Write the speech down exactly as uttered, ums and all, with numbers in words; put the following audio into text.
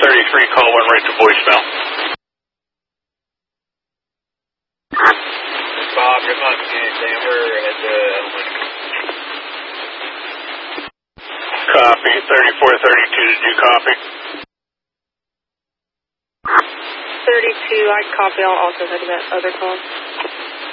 thirty-three, call went right to voicemail. Bob, you're not seeing anything. We're at the... Copy, thirty-four thirty-two, did you copy? thirty-two, I copy. I'll also head to that other call.